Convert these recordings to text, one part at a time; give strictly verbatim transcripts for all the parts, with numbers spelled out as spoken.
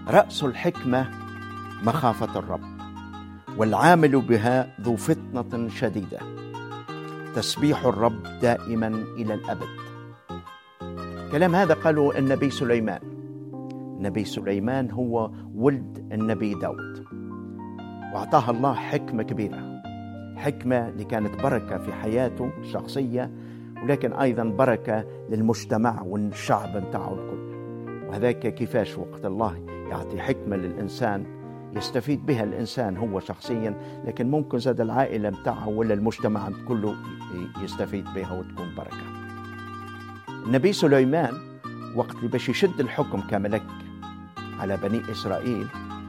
رأس الحكمة مخافة الرب، والعامل بها ذو فطنة شديدة. تسبيح الرب دائما إلى الأبد. كلام هذا قاله النبي سليمان. النبي سليمان هو ولد النبي داود، وأعطاه الله حكمة كبيرة، حكمة اللي كانت بركة في حياته الشخصية، ولكن أيضا بركة للمجتمع والشعب متاعه الكل. وهذاك كيفاش وقت الله يعطي حكمة للإنسان يستفيد بها الإنسان هو شخصيا، لكن ممكن زاد العائلة متاعه ولا المجتمع كله يستفيد بها وتكون بركة. النبي سليمان وقت اللي باش يشد الحكم كملك على بني إسرائيل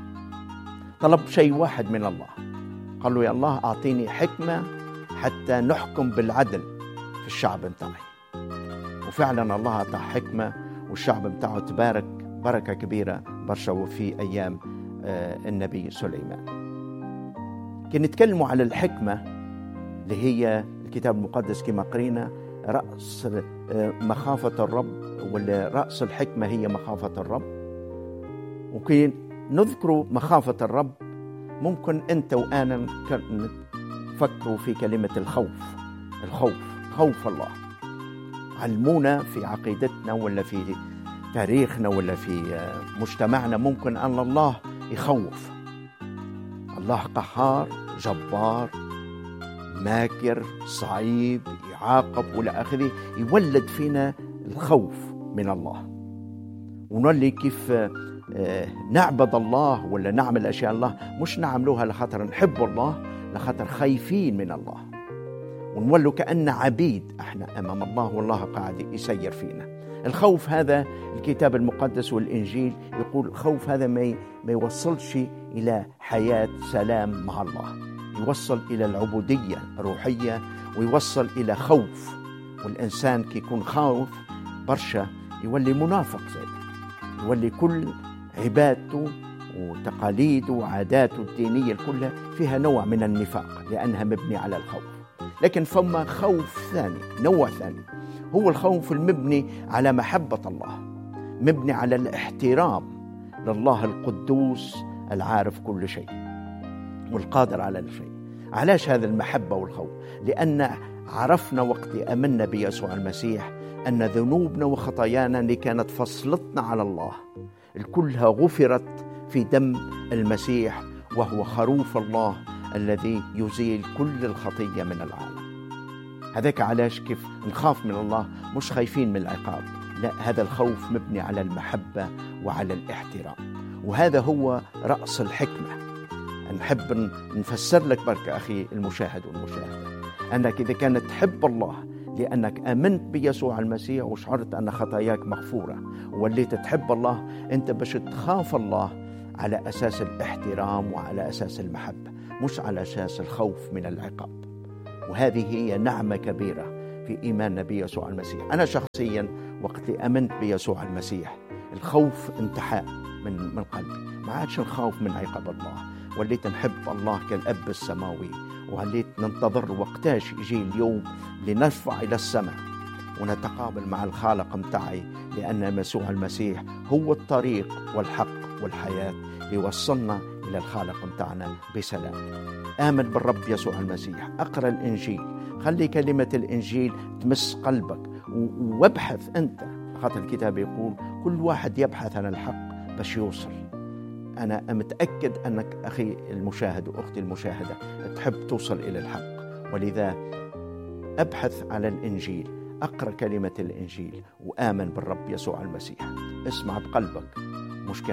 طلب شيء واحد من الله، قال له: يا الله أعطيني حكمة حتى نحكم بالعدل في الشعب متاعي. وفعلا الله أعطى حكمة، والشعب متاعه تبارك بركة كبيرة برشا في أيام النبي سليمان. كي نتكلموا على الحكمة اللي هي الكتاب المقدس كما قرينا رأس مخافة الرب، ولا رأس الحكمة هي مخافة الرب. وكي نذكروا مخافة الرب ممكن أنت وأنا نفكروا في كلمة الخوف. الخوف خوف الله. علمونا في عقيدتنا ولا في تاريخنا ولا في مجتمعنا ممكن أن الله يخوف. الله قهار، جبار، ماكر، صعيب، يعاقب ولا آخره، يولد فينا الخوف من الله، ونولي كيف نعبد الله ولا نعمل أشياء الله مش نعملوها لخاطر نحب الله، لخاطر خايفين من الله، ونولوا كأن عبيد احنا أمام الله والله قاعد يسير فينا. الخوف هذا الكتاب المقدس والإنجيل يقول الخوف هذا ما ما يوصلش إلى حياة سلام مع الله، يوصل إلى العبودية الروحية، ويوصل إلى خوف. والإنسان كي يكون خاوف برشا يولي منافق زي، يولي كل عبادته وتقاليده وعاداته الدينية كلها فيها نوع من النفاق لأنها مبني على الخوف. لكن فما خوف ثاني، نوع ثاني، هو الخوف المبني على محبة الله، مبني على الاحترام لله القدوس العارف كل شيء والقادر على الشيء. علاش هذا المحبة والخوف؟ لأن عرفنا وقت أمنا بيسوع المسيح أن ذنوبنا وخطايانا اللي كانت فصلتنا على الله الكلها غفرت في دم المسيح، وهو خروف الله الذي يزيل كل الخطية من العالم. هذاك علاش كيف نخاف من الله، مش خايفين من العقاب، لا، هذا الخوف مبني على المحبة وعلى الاحترام. وهذا هو رأس الحكمة. نحب نفسر لك بركة أخي المشاهد والمشاهدة، أنك إذا كانت تحب الله لأنك آمنت بيسوع المسيح وشعرت أن خطاياك مغفورة ووليت تحب الله، أنت باش تخاف الله على أساس الاحترام وعلى أساس المحبة، مش على أساس الخوف من العقاب. وهذه هي نعمة كبيرة في إيماننا بيسوع المسيح. أنا شخصيا وقت آمنت بيسوع المسيح الخوف انتحى من من قلبي، ما عادش نخاف من عقاب الله، وليت نحب الله كالأب السماوي، ووليت ننتظر وقتاش يجي اليوم لنرفع إلى السماء ونتقابل مع الخالق متاعي، لأن يسوع المسيح هو الطريق والحق والحياة ليوصلنا إلى الخالق متاعنا بسلام. آمن بالرب يسوع المسيح، أقرأ الإنجيل، خلي كلمة الإنجيل تمس قلبك، وابحث أنت، خاطر الكتاب يقول كل واحد يبحث عن الحق باش يوصل. أنا متأكد أنك أخي المشاهد وأختي المشاهدة تحب توصل إلى الحق، ولذا أبحث على الإنجيل، أقرأ كلمة الإنجيل، وآمن بالرب يسوع المسيح، اسمع بقلبك، مش